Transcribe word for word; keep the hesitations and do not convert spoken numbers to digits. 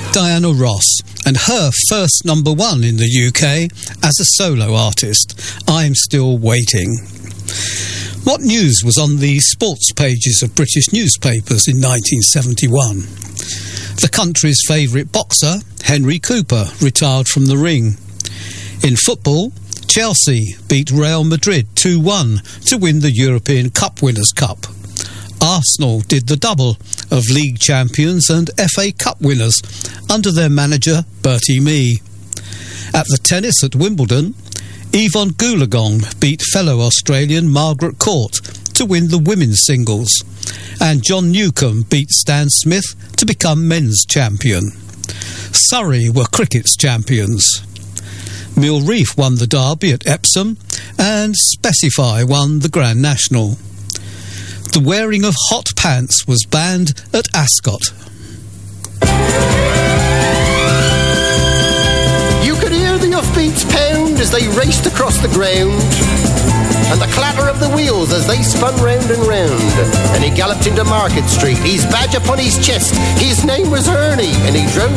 Diana Ross, and her first number one in the U K as a solo artist, I'm Still Waiting. What news was on the sports pages of British newspapers in nineteen seventy-one? The country's favourite boxer, Henry Cooper, retired from the ring. In football, Chelsea beat Real Madrid two one to win the European Cup Winners' Cup. Arsenal did the double of League champions and F A Cup winners under their manager Bertie Mee. At the tennis at Wimbledon, Yvonne Goolagong beat fellow Australian Margaret Court to win the women's singles, and John Newcombe beat Stan Smith to become men's champion. Surrey were cricket's champions. Mill Reef won the derby at Epsom, and Specify won the Grand National. The wearing of hot pants was banned at Ascot. You could hear the hoofbeats pound as they raced across the ground, and the clatter of the wheels as they spun round and round. And he galloped into Market Street, his badge upon his chest. His name was Ernie, and he drove